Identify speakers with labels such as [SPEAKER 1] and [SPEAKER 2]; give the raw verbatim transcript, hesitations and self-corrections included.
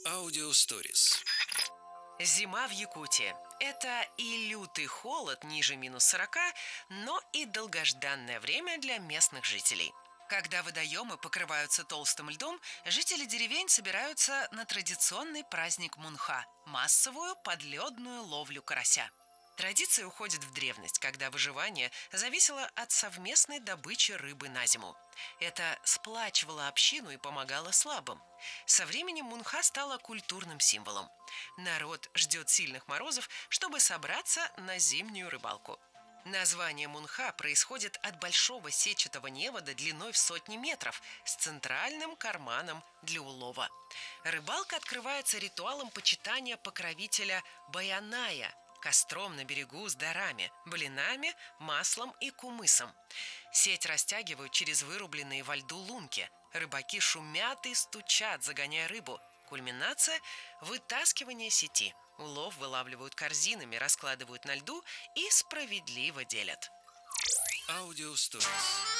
[SPEAKER 1] Аудиосторис.
[SPEAKER 2] Зима в Якутии. Это и лютый холод ниже минус сорока, но и долгожданное время для местных жителей. Когда водоемы покрываются толстым льдом, жители деревень собираются на традиционный праздник Мунха – массовую подледную ловлю карася. Традиция уходит в древность, когда выживание зависело от совместной добычи рыбы на зиму. Это сплачивало общину и помогало слабым. Со временем Мунха стала культурным символом. Народ ждет сильных морозов, чтобы собраться на зимнюю рыбалку. Название Мунха происходит от большого сетчатого невода длиной в сотни метров с центральным карманом для улова. Рыбалка открывается ритуалом почитания покровителя Баяная – костром на берегу с дарами, блинами, маслом и кумысом. Сеть растягивают через вырубленные во льду лунки. Рыбаки шумят и стучат, загоняя рыбу. Кульминация – вытаскивание сети. Улов вылавливают корзинами, раскладывают на льду и справедливо делят.
[SPEAKER 1] Аудиосторис.